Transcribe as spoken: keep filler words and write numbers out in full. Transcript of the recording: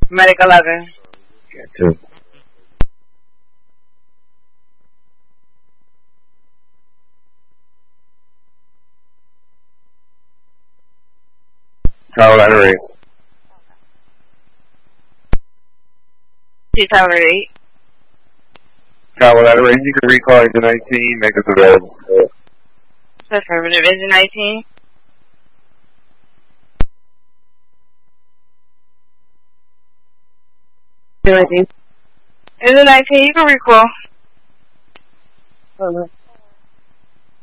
Medic eleven. Got two. Tower letter eight. T Tower eight. Tower letter eight, you can recall into nineteen, make us available. Affirmative. Engine nineteen. nineteen. Engine nineteen, you can recall. Oh, no.